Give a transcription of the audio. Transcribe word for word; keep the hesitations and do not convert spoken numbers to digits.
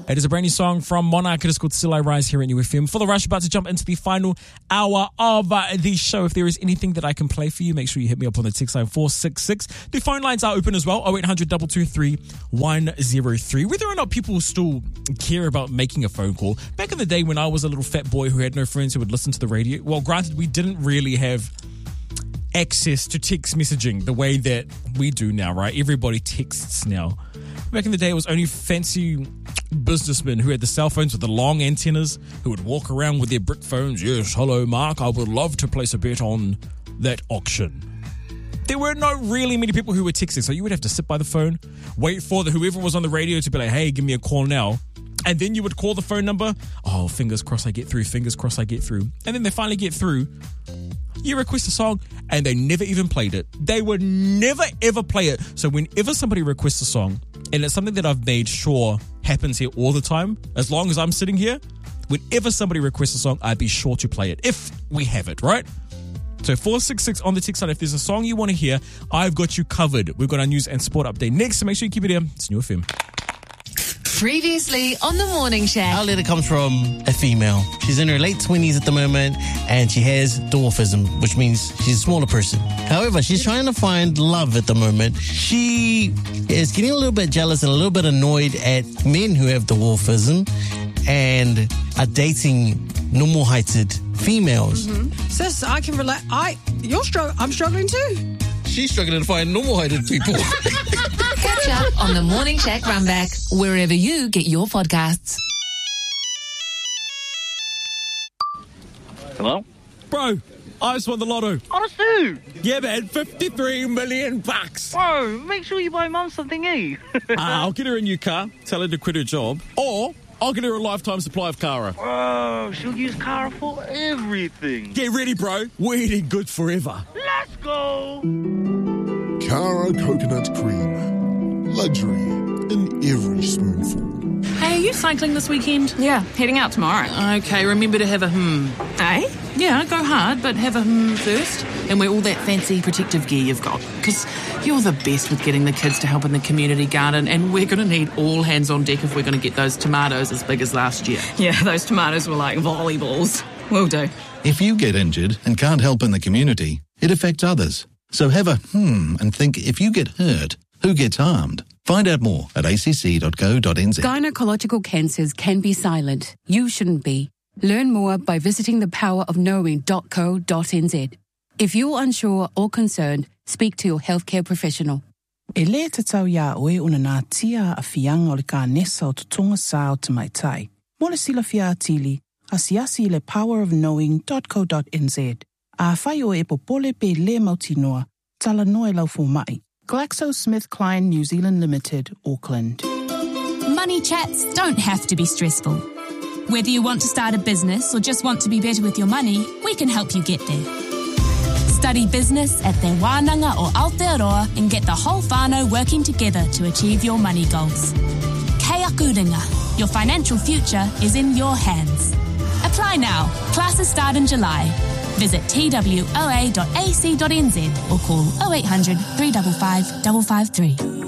It is a brand new song from Monarch. It is called Still I Rise here at New F M. For the rush, about to jump into the final hour of uh, the show. If there is anything that I can play for you, make sure you hit me up on the text line four six six. The phone lines are open as well, oh eight hundred, two two three, one oh three. Whether or not people still care about making a phone call. Back in the day when I was a little fat boy who had no friends who would listen to the radio, well, granted, we didn't really have access to text messaging the way that we do now, right? Everybody texts now. Back in the day, it was only fancy businessmen who had the cell phones with the long antennas who would walk around with their brick phones. Yes, hello, Mark. I would love to place a bet on that auction. There were not really many people who were texting, so you would have to sit by the phone, wait for the whoever was on the radio to be like, hey, give me a call now. And then you would call the phone number. Oh, fingers crossed I get through, fingers crossed I get through. And then they finally get through. You request a song, and they never even played it. They would never, ever play it. So whenever somebody requests a song, and it's something that I've made sure happens here all the time, as long as I'm sitting here, whenever somebody requests a song, I'd be sure to play it, if we have it, right? So four six six on the text line. If there's a song you want to hear, I've got you covered. We've got our news and sport update next, so make sure you keep it here. It's New F M. Previously on the Morning Shack. Our letter comes from a female. She's in her late twenties at the moment, and she has dwarfism, which means she's a smaller person. However, she's trying to find love at the moment. She is getting a little bit jealous and a little bit annoyed at men who have dwarfism and are dating normal-heighted females. Mm-hmm. Sis, I can relate. I, you're struggling. I'm struggling too. She's struggling to find normal-heighted people. Catch up on the Morning Shack Runback, wherever you get your podcasts. Hello? Bro, I just won the lotto. Honestly? Yeah, man, fifty-three million bucks. Bro, make sure you buy Mum something new. uh, I'll get her a new car, tell her to quit her job, or I'll get her a lifetime supply of Cara. Bro, she'll use Cara for everything. Get ready, bro. We're eating good forever. Let's go. Cara Coconut Cream. Luxury in every spoonful. Hey, are you cycling this weekend? Yeah, heading out tomorrow. Okay, remember to have a hmm. Eh? Yeah, go hard, but have a hmm first. And wear all that fancy protective gear you've got. Because you're the best with getting the kids to help in the community garden, and we're going to need all hands on deck if we're going to get those tomatoes as big as last year. Yeah, those tomatoes were like volleyballs. Will do. If you get injured and can't help in the community, it affects others. So have a hmm and think, if you get hurt, who gets harmed? Find out more at a c c dot co dot n z. Gynecological cancers can be silent. You shouldn't be. Learn more by visiting the power of knowing dot co dot n z. If you're unsure or concerned, speak to your healthcare professional. E le te tau ia oe una nā tia a fianga o le ka nesa o tutunga sa o te maitai. Mo le sila fia atili, asiasi le power of knowing dot co dot n z. A whai o e popole pe le mautinoa, tala noe lau fu mai. GlaxoSmithKline New Zealand Limited, Auckland. Money chats don't have to be stressful. Whether you want to start a business or just want to be better with your money, we can help you get there. Study business at Te Wānanga o Aotearoa and get the whole whānau working together to achieve your money goals. Kei aku ringa. Your financial future is in your hands. Apply now. Classes start in July. Visit t w o a dot a c dot n z or call oh eight hundred, three five five, five five three.